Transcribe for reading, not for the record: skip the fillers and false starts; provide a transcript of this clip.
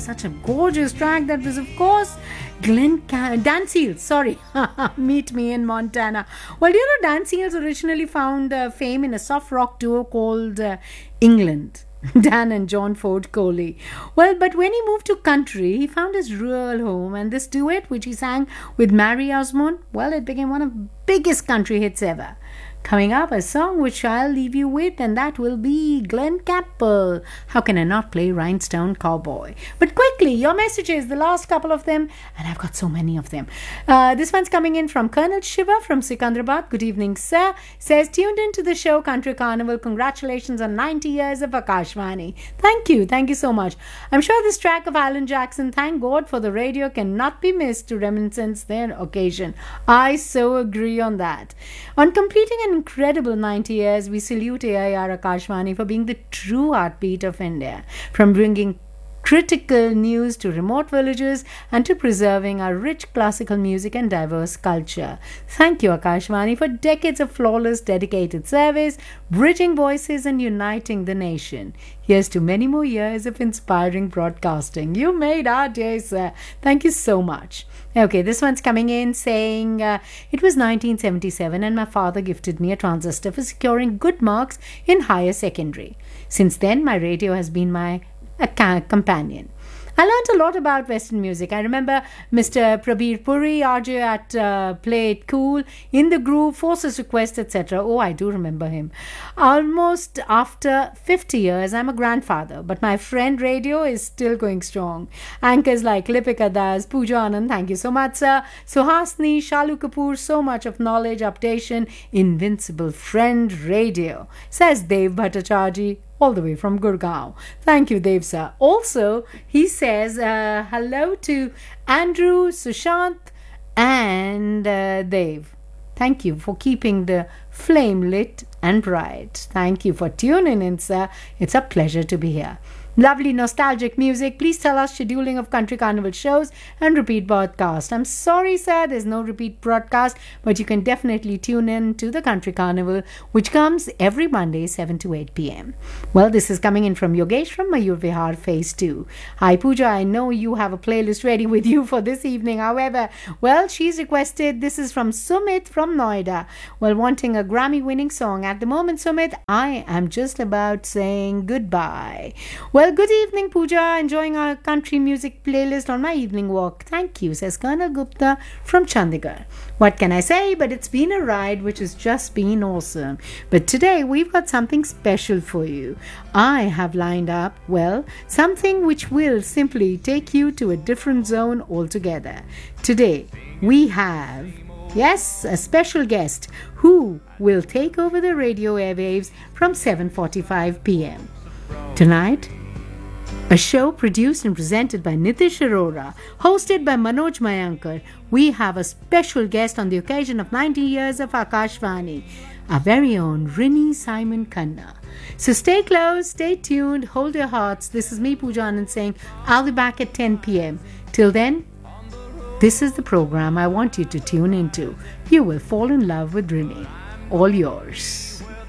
such a gorgeous track. That was, of course, Dan Seals. Sorry, Meet Me in Montana. Well, Dan Seals originally found fame in a soft rock duo called England. Dan and John Ford Coley. Well, but when he moved to country, he found his rural home, and this duet, which he sang with Mary Osmond, well, it became one of the biggest country hits ever. Coming up, a song which I'll leave you with, and that will be Glen Campbell. How can I not play Rhinestone Cowboy? But quickly, your messages, the last couple of them, and I've got so many of them. This one's coming in from Colonel Shiva from Sikandrabad. Good evening, sir. Says, tuned into the show Country Carnival. Congratulations on 90 years of Akashvani. Thank you so much. I'm sure this track of Alan Jackson, Thank God for the Radio, cannot be missed to reminiscence their occasion. I so agree on that. On completing an incredible 90 years, we salute AIR Akashvani for being the true heartbeat of India, from bringing critical news to remote villages and to preserving our rich classical music and diverse culture. Thank you, Akashvani, for decades of flawless, dedicated service, bridging voices and uniting the nation. Here's to many more years of inspiring broadcasting. You made our day, sir. Thank you so much. Okay, this one's coming in saying, it was 1977 and my father gifted me a transistor for securing good marks in higher secondary. Since then, my radio has been my companion. I learned a lot about Western music. I remember Mr. Prabir Puri, RJ at Play It Cool, In the Groove, Forces Request, etc. Oh, I do remember him. Almost after 50 years, I'm a grandfather, but my friend radio is still going strong. Anchors like Lipika Das, Pooja Anand, thank you so much, sir. Suhasni, Shalu Kapoor, so much of knowledge, updation, invincible friend radio, says Dev Bhattacharjee, all the way from Gurgaon. Thank you, Dev, sir. Also, he says hello to Andrew, Sushant, and Dev. Thank you for keeping the flame lit and bright. Thank you for tuning in, sir. It's a pleasure to be here. Lovely nostalgic music. Please tell us scheduling of Country Carnival shows and repeat broadcast. I'm sorry, sir, there's no repeat broadcast, but you can definitely tune in to the Country Carnival, which comes every Monday, 7 to 8 p.m. Well, this is coming in from Yogesh from Mayur Vihar Phase 2. Hi, Pooja, I know you have a playlist ready with you for this evening. However, well, she's requested, this is from Sumit from Noida. Well, wanting a Grammy-winning song. At the moment, Sumit, I am just about saying goodbye. Well, good evening, Pooja. Enjoying our country music playlist on my evening walk. Thank you, says Colonel Gupta from Chandigarh. What can I say? But it's been a ride which has just been awesome. But today we've got something special for you. I have lined up, well, something which will simply take you to a different zone altogether. Today we have, yes, a special guest who will take over the radio airwaves from 7:45 p.m. Tonight, a show produced and presented by Nitish Arora, hosted by Manoj Mayankar. We have a special guest on the occasion of 90 years of Akashvani, our very own Rini Simon Khanna. So stay close, stay tuned, hold your hearts. This is me, Pooja Anand, saying I'll be back at 10 p.m. Till then, this is the program I want you to tune into. You will fall in love with Rini. All yours.